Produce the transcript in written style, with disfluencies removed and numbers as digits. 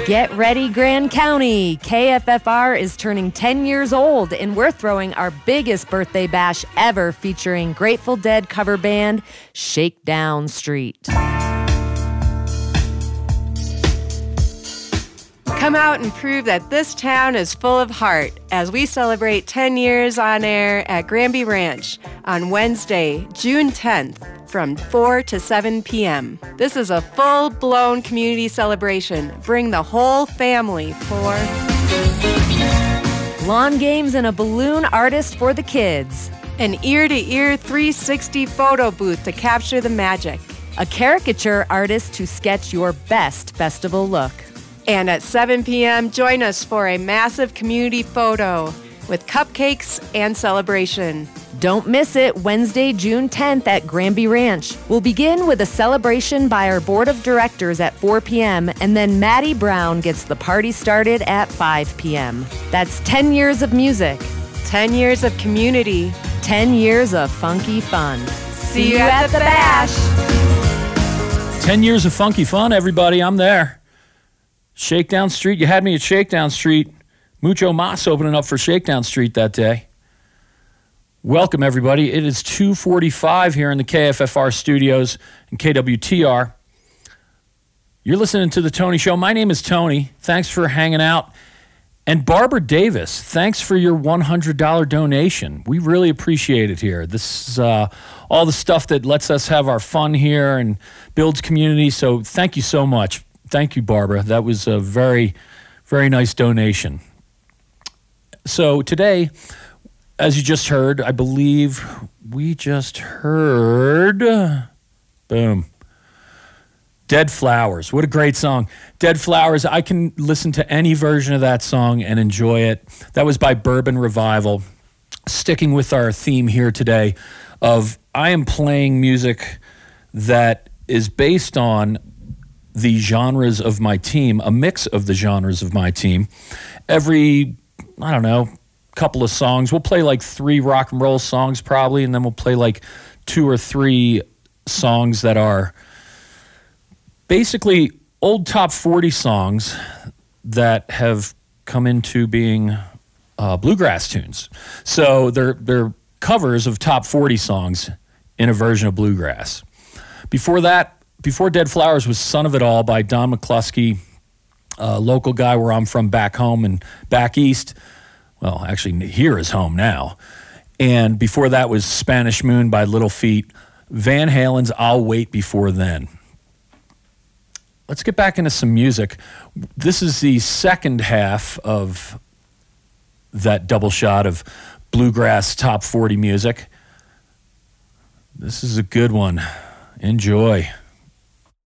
Get ready, Grand County! KFFR is turning 10 years old, and we're throwing our biggest birthday bash ever featuring Grateful Dead cover band Shakedown Street. Come out and prove that this town is full of heart as we celebrate 10 years on air at Granby Ranch on Wednesday, June 10th from 4 to 7 p.m. This is a full-blown community celebration. Bring the whole family for lawn games and a balloon artist for the kids. An ear-to-ear 360 photo booth to capture the magic. A caricature artist to sketch your best festival look. And at 7 p.m., join us for a massive community photo with cupcakes and celebration. Don't miss it, Wednesday, June 10th at Granby Ranch. We'll begin with a celebration by our board of directors at 4 p.m., and then Maddie Brown gets the party started at 5 p.m. That's 10 years of music. 10 years of community. 10 years of funky fun. See you at the bash. 10 years of funky fun, everybody. I'm there. Shakedown Street. You had me at Shakedown Street. Mucho Mas opening up for Shakedown Street that day. Welcome, everybody. It is 2:45 here in the KFFR studios and KWTR. You're listening to The Tony Show. My name is Tony. Thanks for hanging out. And Barbara Davis, thanks for your $100 donation. We really appreciate it here. This is all the stuff that lets us have our fun here and builds community. So thank you so much. Thank you, Barbara. That was a very, very nice donation. So today, as you just heard, I believe we just heard, boom, Dead Flowers. What a great song. Dead Flowers. I can listen to any version of that song and enjoy it. That was by Bourbon Revival. Sticking with our theme here today of I am playing music that is based on the genres of my team, a mix of the genres of my team. Every, I don't know, couple of songs. We'll play like 3 rock and roll songs probably, and then we'll play like 2 or 3 songs that are basically old top 40 songs that have come into being bluegrass tunes. So they're covers of top 40 songs in a version of bluegrass. Before that, before Dead Flowers was Son of It All by Don McCluskey, a local guy where I'm from back home and back east. Well, actually, here is home now. And before that was Spanish Moon by Little Feat. Van Halen's I'll Wait Before Then. Let's get back into some music. This is the second half of that double shot of bluegrass top 40 music. This is a good one. Enjoy.